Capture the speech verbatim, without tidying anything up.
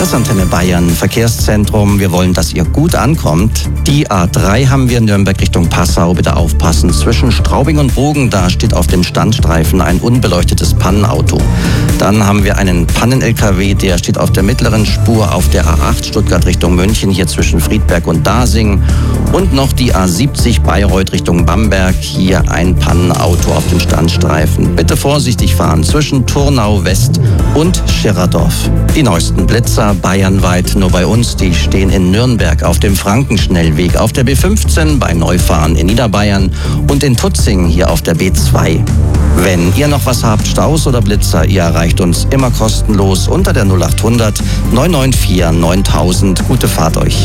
Das Antenne Bayern Verkehrszentrum. Wir wollen, dass ihr gut ankommt. Die A drei haben wir in Nürnberg Richtung Passau. Bitte aufpassen. Zwischen Straubing und Bogen, da steht auf dem Standstreifen ein unbeleuchtetes Pannenauto. Dann haben wir einen Pannen-L K W, der steht auf der mittleren Spur auf der A acht Stuttgart Richtung München, hier zwischen Friedberg und Dasing. Und noch die A siebzig Bayreuth Richtung Bamberg, hier ein Pannenauto auf dem Standstreifen. Bitte vorsichtig fahren zwischen Turnau West und Schirradorf. Die neuesten Blitzer bayernweit, nur bei uns, die stehen in Nürnberg auf dem Frankenschnellweg, auf der B fünfzehn bei Neufahren in Niederbayern und in Tutzing hier auf der B zwei. Wenn ihr noch was habt, Staus oder Blitzer, ihr erreicht uns immer kostenlos unter der null acht hundert neun neun vier neuntausend. Gute Fahrt euch.